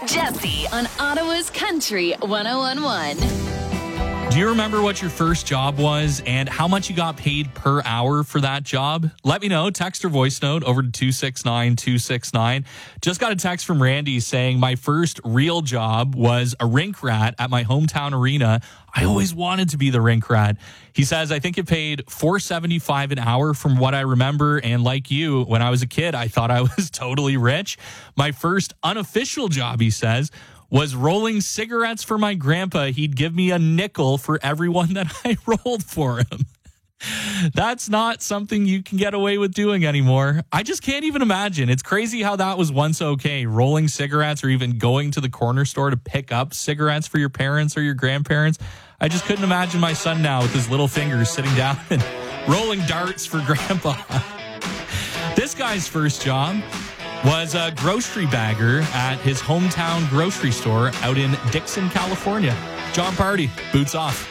Jesse on Ottawa's Country 101.1. Do you remember what your first job was and how much you got paid per hour for that job? Let me know. Text or voice note over to 269-269. Just got a text from Randy saying my first real job was a rink rat at my hometown arena. I always wanted to be the rink rat. He says, I think it paid $4.75 an hour from what I remember. And like you, when I was a kid, I thought I was totally rich. My first unofficial job, he says, was rolling cigarettes for my grandpa. He'd give me a nickel for every one that I rolled for him. That's not something you can get away with doing anymore. I just can't even imagine. It's crazy how that was once okay. Rolling cigarettes or even going to the corner store to pick up cigarettes for your parents or your grandparents. I just couldn't imagine my son now with his little fingers sitting down and rolling darts for grandpa. This guy's first job was a grocery bagger at his hometown grocery store out in Dixon, California. John Party, Boots Off.